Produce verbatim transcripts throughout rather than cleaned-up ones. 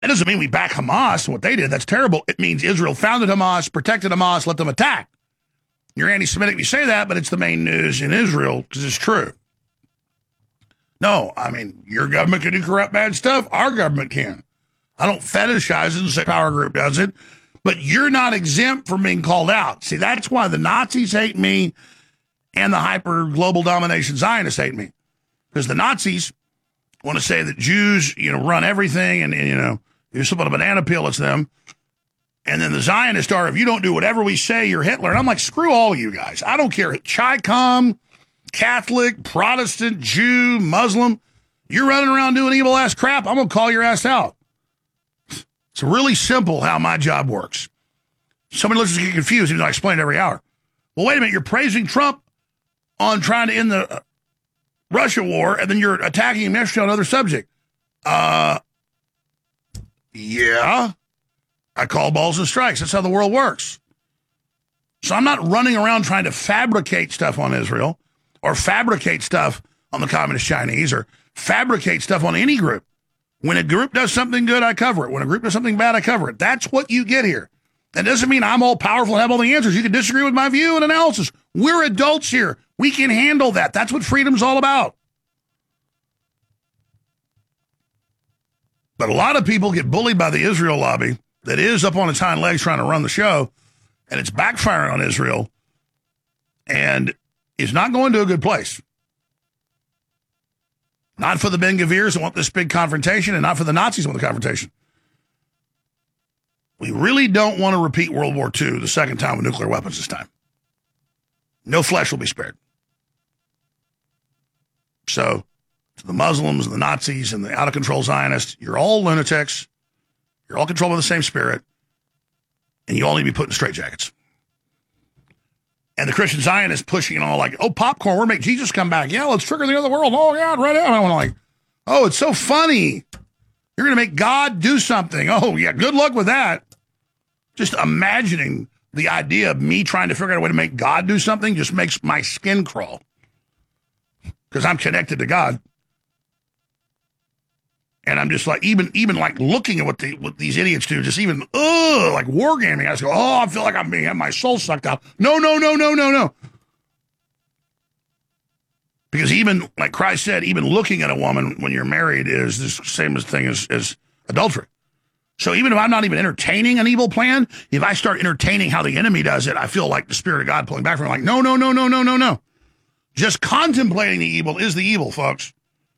That doesn't mean we back Hamas and what they did. That's terrible. It means Israel founded Hamas, protected Hamas, let them attack. You're anti-Semitic if you say that, but it's the main news in Israel because it's true. No, I mean, your government can do corrupt, bad stuff. Our government can. I don't fetishize it and say power group does it, but you're not exempt from being called out. See, that's why the Nazis hate me and the hyper-global domination Zionists hate me. Because the Nazis want to say that Jews, you know, run everything and, and you know, you slip on a banana peel, it's them. And then the Zionists are, if you don't do whatever we say, you're Hitler. And I'm like, screw all of you guys. I don't care. Chi-Com, Catholic, Protestant, Jew, Muslim, you're running around doing evil-ass crap, I'm going to call your ass out. It's really simple how my job works. Somebody listens to get confused, even though I explain it every hour. Well, wait a minute, you're praising Trump on trying to end the Russia war, and then you're attacking him yesterday on another subject. Uh, yeah. I call balls and strikes. That's how the world works. So I'm not running around trying to fabricate stuff on Israel or fabricate stuff on the Communist Chinese or fabricate stuff on any group. When a group does something good, I cover it. When a group does something bad, I cover it. That's what you get here. That doesn't mean I'm all powerful and have all the answers. You can disagree with my view and analysis. We're adults here. We can handle that. That's what freedom's all about. But a lot of people get bullied by the Israel lobby that is up on its hind legs trying to run the show, and it's backfiring on Israel, and is not going to a good place. Not for the Ben Gavirs that want this big confrontation, and not for the Nazis who want the confrontation. We really don't want to repeat World War Two the second time with nuclear weapons this time. No flesh will be spared. So, to the Muslims and the Nazis and the out-of-control Zionists, you're all lunatics. You're all controlled by the same spirit. And you all need to be put in straitjackets. And the Christian Zionists pushing it all like, oh, popcorn, we're make Jesus come back. Yeah, let's trigger the other world. Oh, God, right out. I'm like, oh, it's so funny. You're going to make God do something. Oh, yeah, good luck with that. Just imagining the idea of me trying to figure out a way to make God do something just makes my skin crawl. Because I'm connected to God. And I'm just like, even even like looking at what, the, what these idiots do, just even, ugh, like wargaming. I just go, oh, I feel like I'm being, having my soul sucked out. No, no, no, no, no, no. Because even, like Christ said, even looking at a woman when you're married is the same as thing as, as adultery. So even if I'm not even entertaining an evil plan, if I start entertaining how the enemy does it, I feel like the Spirit of God pulling back from me, like, no, no, no, no, no, no, no. Just contemplating the evil is the evil, folks.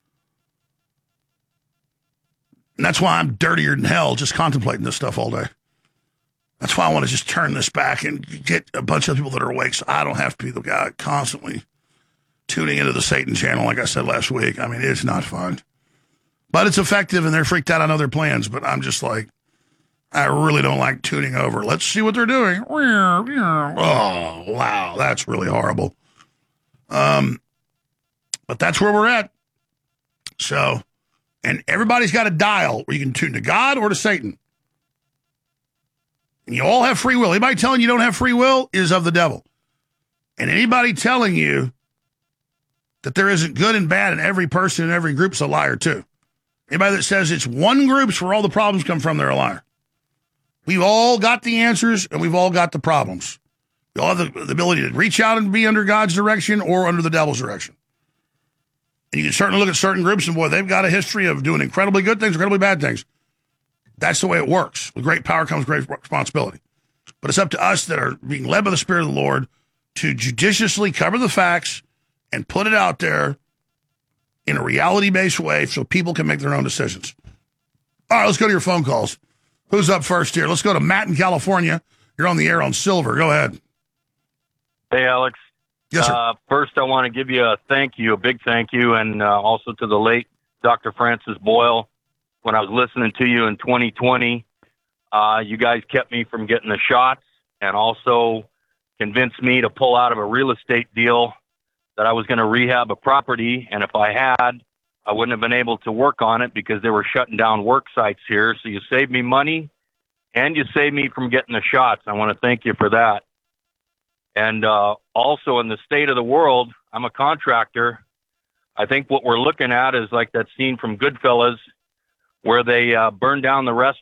And that's why I'm dirtier than hell just contemplating this stuff all day. That's why I want to just turn this back and get a bunch of people that are awake so I don't have to be the guy constantly tuning into the Satan channel, like I said last week. I mean, it's not fun. But it's effective, and they're freaked out on other plans. But I'm just like, I really don't like tuning over. Let's see what they're doing. Oh, wow, that's really horrible. Um, but that's where we're at. So... And everybody's got a dial where you can tune to God or to Satan. And you all have free will. Anybody telling you don't have free will is of the devil. And anybody telling you that there isn't good and bad in every person in every group is a liar too. Anybody that says it's one group's where all the problems come from, they're a liar. We've all got the answers and we've all got the problems. We all have the, the ability to reach out and be under God's direction or under the devil's direction. And you can certainly look at certain groups and, boy, they've got a history of doing incredibly good things, incredibly bad things. That's the way it works. With great power comes great responsibility. But it's up to us that are being led by the Spirit of the Lord to judiciously cover the facts and put it out there in a reality-based way so people can make their own decisions. All right, let's go to your phone calls. Who's up first here? Let's go to Matt in California. You're on the air on Silver. Go ahead. Hey, Alex. Yes, sir. Uh, first, I want to give you a thank you, a big thank you, and uh, also to the late Doctor Francis Boyle. When I was listening to you in twenty twenty, uh, you guys kept me from getting the shots and also convinced me to pull out of a real estate deal that I was going to rehab a property, and if I had, I wouldn't have been able to work on it because they were shutting down work sites here. So you saved me money, and you saved me from getting the shots. I want to thank you for that. And uh, also in the state of the world, I'm a contractor. I think what we're looking at is like that scene from Goodfellas where they uh, burned down the restaurant.